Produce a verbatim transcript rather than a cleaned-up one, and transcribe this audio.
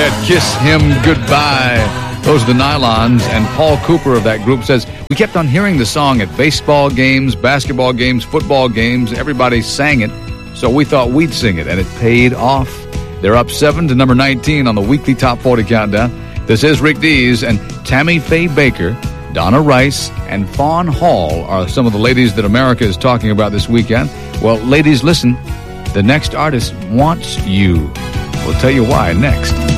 that Kiss Him Goodbye. Those are the Nylons, and Paul Cooper of that group says, we kept on hearing the song at baseball games, basketball games, football games. Everybody sang it, so we thought we'd sing it, and it paid off. They're up seven to number nineteen on the weekly Top forty Countdown. This is Rick Dees, and Tammy Faye Baker, Donna Rice, and Fawn Hall are some of the ladies that America is talking about this weekend. Well, ladies, listen. The next artist wants you. We'll tell you why next.